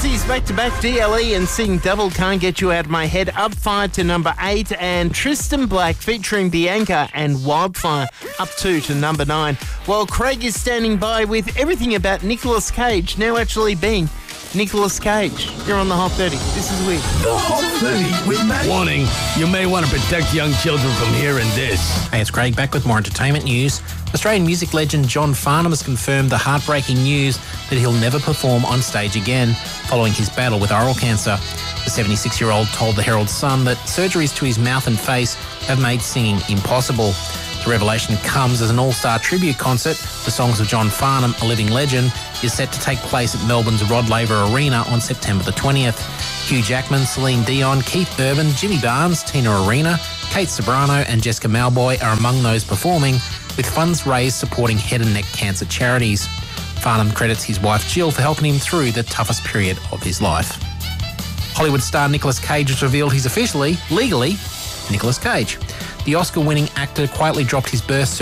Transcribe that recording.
Aussies back-to-back DLE and Sing Double Can't Get You Out of My Head up 5 to number 8, and Tristan Black featuring Bianca and Wildfire up 2 to number 9. Well, Craig is standing by with everything about Nicolas Cage now actually being Nicolas Cage. You're on the Hot 30. This is weird. The Hot 30 with Matt. Warning, you may want to protect young children from hearing this. Hey, it's Craig back with more entertainment news. Australian music legend John Farnham has confirmed the heartbreaking news that he'll never perform on stage again following his battle with oral cancer. The 76-year-old told the Herald Sun that surgeries to his mouth and face have made singing impossible. The revelation comes as an all-star tribute concert, The Songs of John Farnham, a Living Legend, is set to take place at Melbourne's Rod Laver Arena on September the 20th. Hugh Jackman, Celine Dion, Keith Urban, Jimmy Barnes, Tina Arena, Kate Sobrano and Jessica Malboy are among those performing, with funds raised supporting head and neck cancer charities. Farnham credits his wife Jill for helping him through the toughest period of his life. Hollywood star Nicolas Cage has revealed he's officially, legally, Nicolas Cage. The Oscar-winning actor quietly dropped his birth